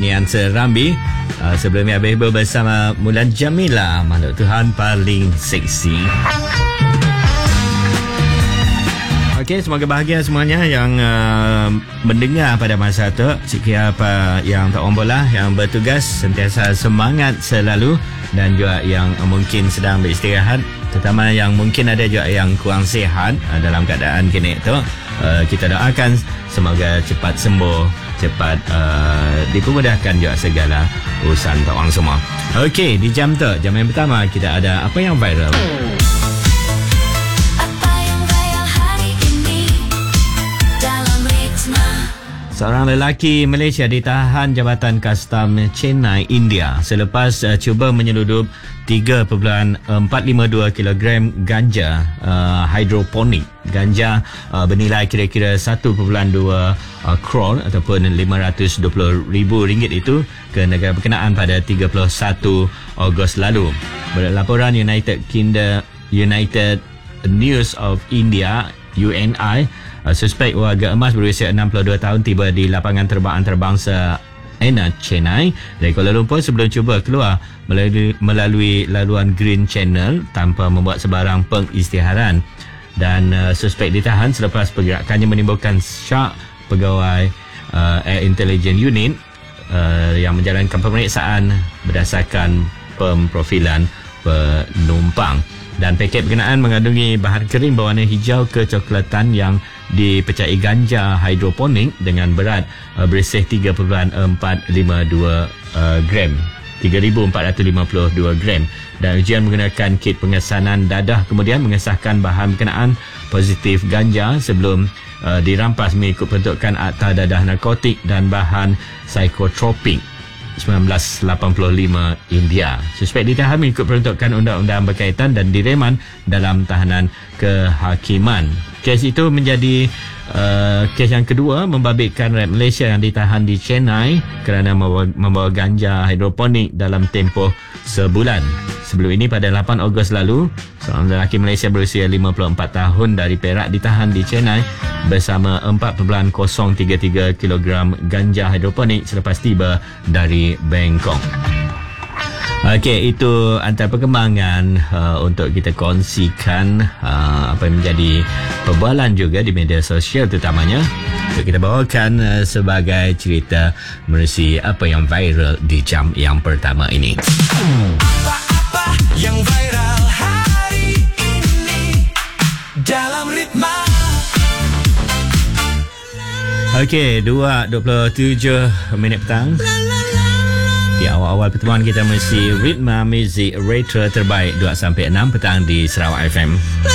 Inian Serambi. Sebelumnya Habib bersama Mulan Jamila, makhluk Tuhan paling seksi. Okey, semoga bahagia semuanya yang mendengar pada masa itu. Siapa yang tak ombolah, yang bertugas sentiasa semangat selalu, dan juga yang mungkin sedang beristirahat, terutama yang mungkin ada juga yang kurang sihat dalam keadaan kini itu. Kita doakan semoga cepat sembuh, cepat dipermudahkan juga segala urusan orang semua. Okey, di jam tu, jam yang pertama kita ada apa yang viral. Seorang lelaki Malaysia ditahan Jabatan Kastam Chennai, India selepas cuba menyeludup 3.452 kg ganja hidroponik. Ganja bernilai kira-kira 1.2 crore ataupun RM520,000 itu ke negara berkenaan pada 31 Ogos lalu. Laporan United News of India UNI, suspek warga emas berusia 62 tahun tiba di lapangan terbang antarabangsa Ena Chennai dari Kuala Lumpur sebelum cuba keluar melalui laluan Green Channel tanpa membuat sebarang pengisytiharan, dan suspek ditahan selepas pergerakannya menimbulkan syak pegawai Air Intelligence Unit yang menjalankan pemeriksaan berdasarkan pemprofilan penumpang. Dan paket berkenaan mengandungi bahan kering berwarna hijau kecoklatan yang dipecai ganja hidroponik dengan berat bersih 3.452 gram. 3,452 gram, dan ujian menggunakan kit pengesanan dadah kemudian mengesahkan bahan berkenaan positif ganja sebelum dirampas mengikut peruntukan Akta Dadah Narkotik dan Bahan Psikotropik 1985 India. Suspek ditahan mengikut peruntukan undang-undang berkaitan dan direman dalam tahanan kehakiman. Kes itu menjadi kes yang kedua membabitkan rakyat Malaysia yang ditahan di Chennai kerana membawa ganja hidroponik dalam tempoh sebulan. Sebelum ini pada 8 Ogos lalu, seorang lelaki Malaysia berusia 54 tahun dari Perak ditahan di Chennai bersama 4.033 kg ganja hidroponik selepas tiba dari Bangkok. Okey, itu antara perkembangan untuk kita kongsikan apa yang menjadi perbualan juga di media sosial terutamanya untuk kita bawakan sebagai cerita menerusi apa yang viral di jam yang pertama ini. Apa-apa yang viral hari ini dalam Ritma. Okey, 2.27 minit petang. Di awal-awal pertemuan kita mesti Ritma Music Retro terbaik 2-6 petang di Sarawak FM.